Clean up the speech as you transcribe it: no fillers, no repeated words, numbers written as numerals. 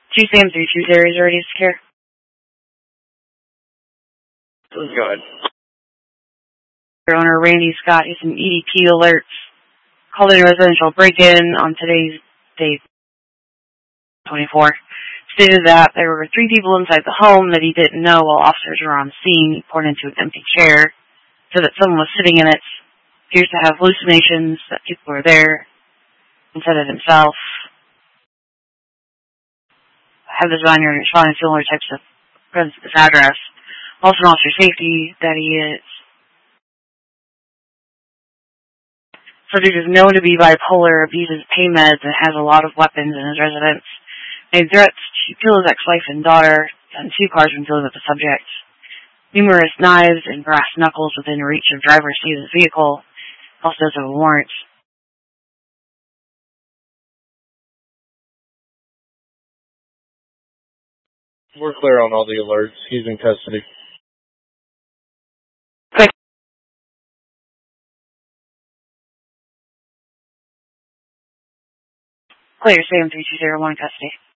2 Sam 320 is ready to secure. Go ahead. Your owner, Randy Scott, is an EDP alert. Called in a residential break-in on today's date, 24. Stated that there were 3 people inside the home that he didn't know while officers were on scene. He poured into an empty chair, so that someone was sitting in it. Appears to have hallucinations that people were there instead of himself. Have the designer responding to similar types of presence at this address. Also, an officer safety that he is. Subject is known to be bipolar, abuses pain meds, and has a lot of weapons in his residence. Made threats to kill his ex-wife and daughter, and 2 cars when dealing with the subject. Numerous knives and brass knuckles within reach of driver's seat of the vehicle. Also does have a warrant. We're clear on all the alerts. He's in custody. Clear, Sam 3201 custody.